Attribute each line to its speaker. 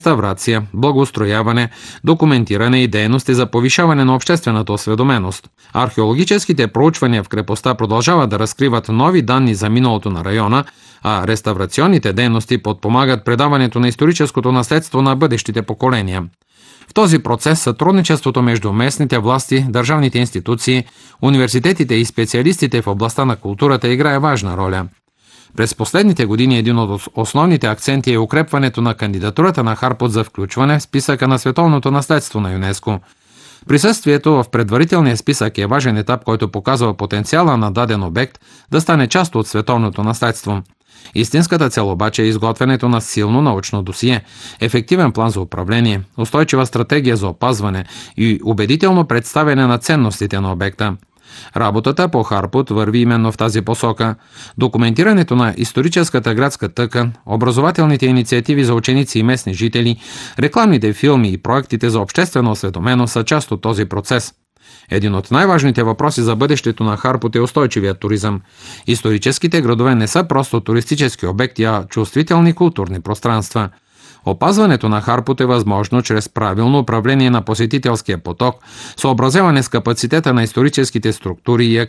Speaker 1: реставрация, благоустрояване, документиране и дейности за повишаване на обществената осведоменост. Археологическите проучвания в крепостта продължават да разкриват нови данни за миналото на района, а реставрационните дейности подпомагат предаването на историческото наследство на бъдещите поколения. В този процес сътрудничеството между местните власти, държавните институции, университетите и специалистите в областта на културата играе важна роля. През последните години един от основните акценти е укрепването на кандидатурата на Харпут за включване в списъка на световното наследство на ЮНЕСКО. Присъствието в предварителния списък е важен етап, който показва потенциала на даден обект да стане част от световното наследство. Истинската цел обаче е изготвянето на силно научно досие, ефективен план за управление, устойчива стратегия за опазване и убедително представяне на ценностите на обекта. Работата по Харпут върви именно в тази посока. Документирането на историческата градска тъкан, образователните инициативи за ученици и местни жители, рекламните филми и проектите за обществена осведоменост са част от този процес. Един от най-важните въпроси за бъдещето на Харпут е устойчивият туризъм. Историческите градове не са просто туристически обекти, а чувствителни културни пространства. Опазването на Харпут е възможно чрез правилно управление на посетителския поток, съобразяване с капацитета на историческите структури и